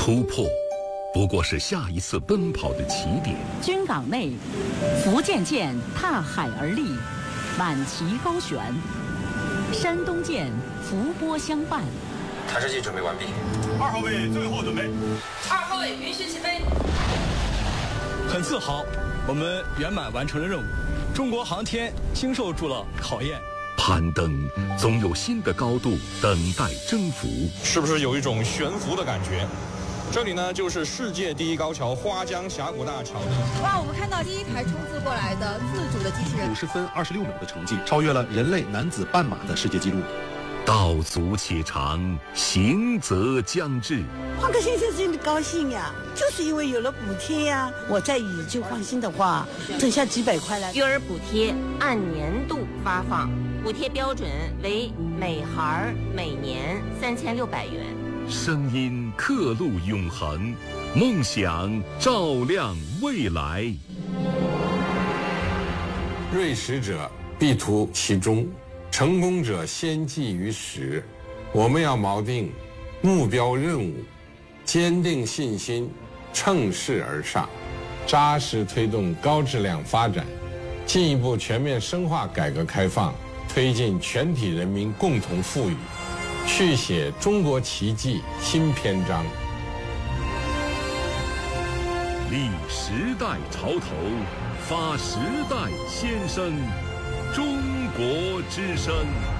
突破不过是下一次奔跑的起点。 军港内，福建舰踏海而立，满旗高悬；山东舰伏波相伴。 探视器准备完毕。 2号位最后准备。 2号位允许起飞。 很自豪，我们圆满完成了任务，中国航天经受住了考验。 攀登总有新的高度等待征服， 是不是有一种悬浮的感觉？这里呢，就是世界第一高桥花江峡谷大桥。 哇，我们看到第一台冲刺过来的自主的机器人 ，50分26秒的成绩，超越了人类男子半马的世界纪录。 道阻且长，行则将至。 换个先生真的高兴呀，就是因为有了补贴呀。我在宇宙放心的话，挣下几百块来。 育儿补贴按年度发放，补贴标准为每孩每年3600元。 声音刻录永恒，梦想照亮未来。 锐识者必图其中，成功者先记于始。我们要锚定目标任务，坚定信心，乘势而上，扎实推动高质量发展，进一步全面深化改革开放，推进全体人民共同富裕，续写中国奇迹新篇章。 立时代潮头，发时代先声，中国之声。